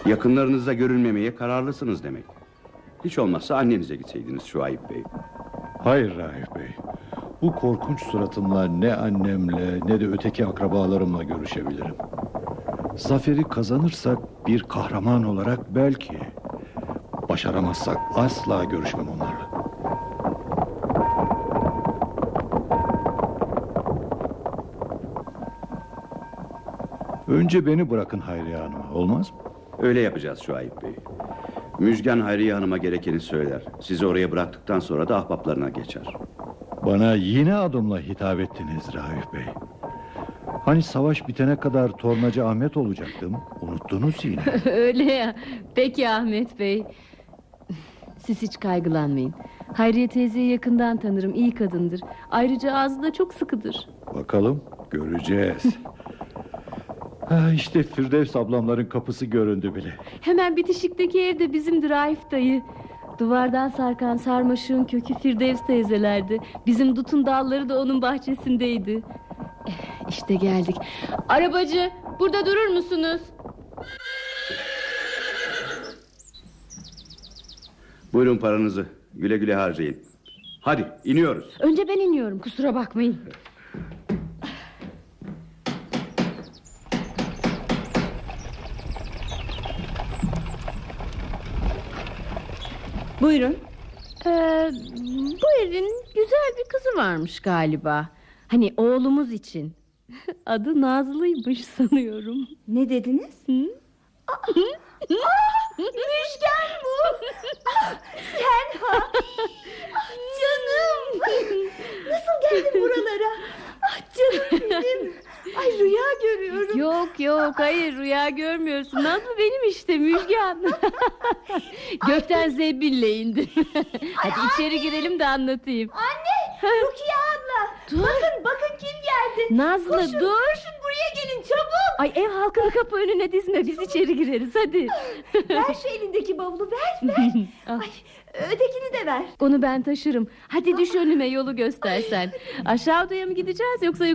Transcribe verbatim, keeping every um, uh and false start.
Yakınlarınızla görülmemeye kararlısınız demek. Hiç olmazsa annenize gitseydiniz Şuayb Bey. Hayır Raif Bey. Bu korkunç suratımla ne annemle ne de öteki akrabalarımla görüşebilirim. Zaferi kazanırsak bir kahraman olarak belki. Başaramazsak asla görüşmem onlarla. Önce beni bırakın Hayriye Hanım'a, olmaz mı? Öyle yapacağız Şuayb Bey. Müjgan Hayriye Hanım'a gerekeni söyler. Sizi oraya bıraktıktan sonra da ahbaplarına geçer. Bana yine adımla hitap ettiniz Raif Bey. Hani savaş bitene kadar Tornacı Ahmet olacaktım. Unuttunuz yine. Öyle ya. Peki Ahmet Bey. Siz hiç kaygılanmayın. Hayriye teyzeyi yakından tanırım, iyi kadındır. Ayrıca ağzı da çok sıkıdır. Bakalım, göreceğiz. Ha, işte Firdevs ablamların kapısı göründü bile. Hemen bitişikteki ev de bizimdir Raif dayı. Duvardan sarkan sarmaşığın kökü Firdevs teyzelerdi. Bizim dutun dalları da onun bahçesindeydi. Eh, İşte geldik. Arabacı, burada durur musunuz? Buyurun paranızı. Güle güle harcayın. Hadi iniyoruz. Önce ben iniyorum, kusura bakmayın. Buyurun. Ee, bu evin güzel bir kızı varmış galiba. Hani oğlumuz için. Adı Nazlı'ymış sanıyorum. Ne dediniz? Hı? Aa, Müjgan bu. Ah, sen ha. Ah, canım. Nasıl geldin buralara? Ah, canım benim. Ay, rüya görüyorum. Yok yok, hayır, rüya görmüyorsun. Nazlı benim işte, Müjgan. Gökten zebille indim. Hadi Ay, içeri anne. girelim de anlatayım. Anne, Rukiye abla. Dur. Bakın bakın kim geldi. Nazlı, Koşun, dur. Koşun buraya gelin çabuk. Ay, ev halkını kapı önüne dizme, biz içeri gireriz hadi. Ver şu elindeki bavulu, ver ver. Al. Ay, ötekini de ver. Onu ben taşırım. Hadi düş önüme, yolu göstersen. Aşağı odaya mı gideceğiz yoksa